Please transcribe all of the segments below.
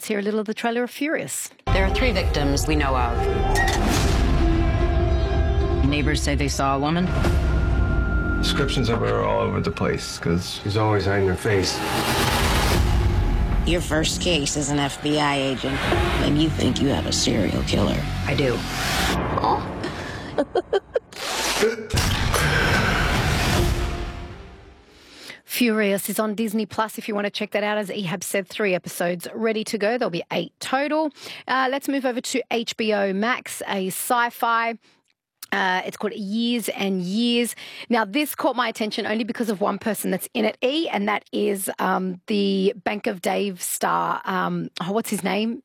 Let's hear a little of the trailer of Furious. There are 3 victims we know of. Neighbors say they saw a woman. Descriptions of her are all over the place because she's always hiding her face. Your first case as an FBI agent, and you think you have a serial killer. I do. Oh. Furious is on Disney Plus if you want to check that out. As Ehab said, 3 episodes ready to go. There'll be 8 total. Let's move over to HBO Max, a sci-fi. It's called Years and Years. Now, this caught my attention only because of one person that's in it, and that is the Bank of Dave star. What's his name?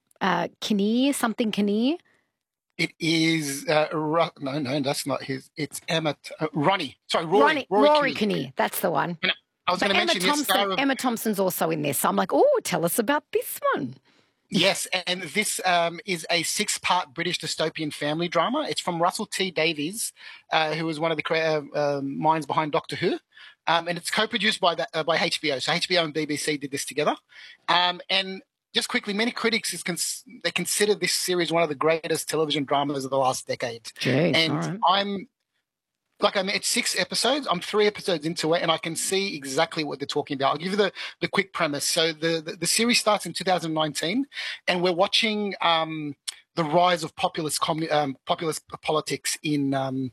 Kinnear? It is no, that's not his. It's Rory Kinnear. That's the one. I was going to mention Emma Thompson's also in this. So I'm like, oh, tell us about this one. Yes, and this is a 6-part British dystopian family drama. It's from Russell T Davies, who was one of the minds behind Doctor Who, and it's co-produced by HBO. So HBO and BBC did this together. And just quickly, many critics they consider this series one of the greatest television dramas of the last decade. Jeez, and right. It's 6 episodes. I'm 3 episodes into it, and I can see exactly what they're talking about. I'll give you the quick premise. So the series starts in 2019, and we're watching the rise of populist politics in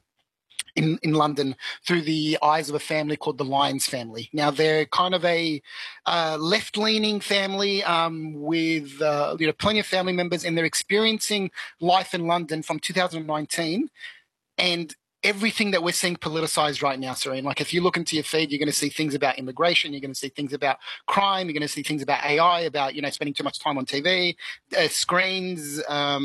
London through the eyes of a family called the Lyons family. Now, they're kind of a left-leaning family with plenty of family members, and they're experiencing life in London from 2019, and everything that we're seeing politicized right now, Serene. Like, if you look into your feed, you're going to see things about immigration, you're going to see things about crime, you're going to see things about AI, about, spending too much time on TV, screens,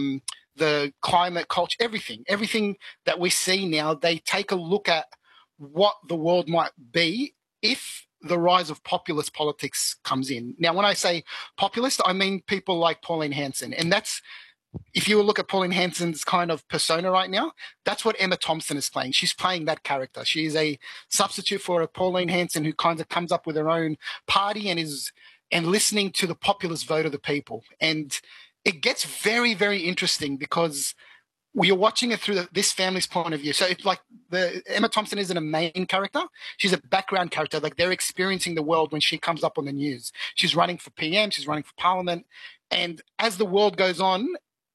the climate, culture, everything that we see now. They take a look at what the world might be if the rise of populist politics comes in. Now, when I say populist, I mean people like Pauline Hanson, and that's, if you look at Pauline Hanson's kind of persona right now, that's what Emma Thompson is playing. She's playing that character. She is a substitute for a Pauline Hanson who kind of comes up with her own party and listening to the populist vote of the people. And it gets very, very interesting because we are watching it through this family's point of view. So it's like Emma Thompson isn't a main character. She's a background character. Like, they're experiencing the world when she comes up on the news. She's running for PM. She's running for Parliament. And as the world goes on,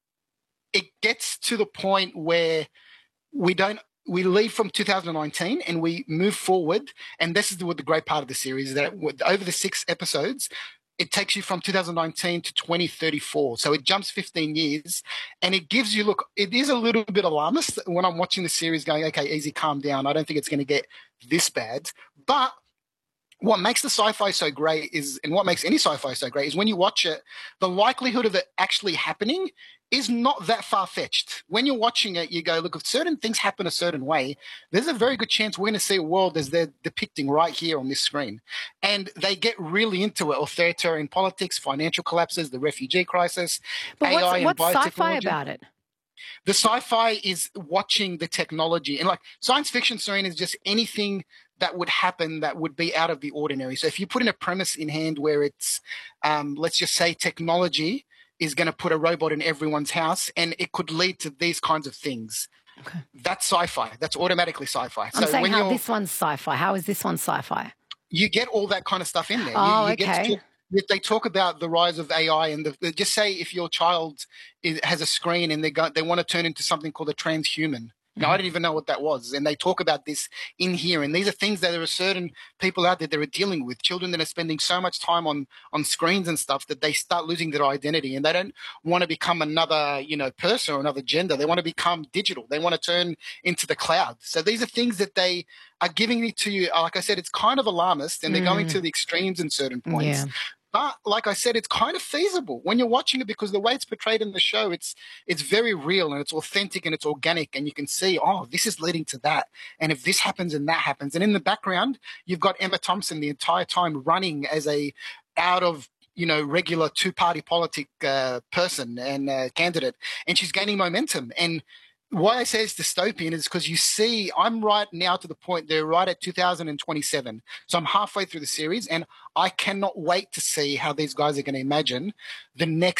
it gets to the point where we leave from 2019 and we move forward. And this is the great part of the series, that over the 6 episodes, it takes you from 2019 to 2034. So it jumps 15 years, and it gives you, it is a little bit alarmist when I'm watching the series going, okay, easy, calm down. I don't think it's going to get this bad. But what makes the sci-fi so great and what makes any sci-fi so great is when you watch it, the likelihood of it actually happening is not that far-fetched. When you're watching it, you go, look, if certain things happen a certain way, there's a very good chance we're going to see a world as they're depicting right here on this screen. And they get really into it: authoritarian politics, financial collapses, the refugee crisis, but AI and biotechnology. What's sci-fi about it? The sci-fi is watching the technology. And science fiction, Serene, is just anything that would happen that would be out of the ordinary. So if you put in a premise in hand where it's, let's just say, technology is going to put a robot in everyone's house, and it could lead to these kinds of things. Okay. That's sci-fi. That's automatically sci-fi. I'm saying how this one's sci-fi. How is this one sci-fi? You get all that kind of stuff in there. Oh, okay. They talk about the rise of AI, and just say if your child has a screen and they want to turn into something called a transhuman. Now, I didn't even know what that was. And they talk about this in here. And these are things that there are certain people out there that are dealing with, children that are spending so much time on screens and stuff that they start losing their identity, and they don't want to become another, person or another gender. They want to become digital. They want to turn into the cloud. So these are things that they are giving it to you. Like I said, it's kind of alarmist, and they're going to the extremes in certain points. Yeah. But like I said, it's kind of feasible when you're watching it, because the way it's portrayed in the show, it's very real and it's authentic and it's organic, and you can see, oh, this is leading to that. And if this happens and that happens. And in the background, you've got Emma Thompson the entire time running as a out of regular two-party politic person and candidate, and she's gaining momentum. And why I say it's dystopian is because you see, I'm right now to the point, they're right at 2027. So I'm halfway through the series, and I cannot wait to see how these guys are going to imagine the next